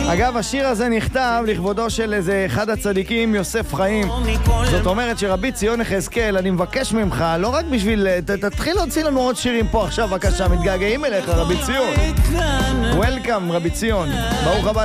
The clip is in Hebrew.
אגב, השיר הזה נכתב לכבודו של איזה אחד הצדיקים, יוסף חיים. זאת אומרת שרבי ציון יחזקאל, אני מבקש ממך, לא רק בשביל... תתחיל להוציא לנו עוד שירים פה עכשיו, בבקשה, מתגעגעים אליך, רבי ציון. וולקאם, רבי ציון. ברוך הבא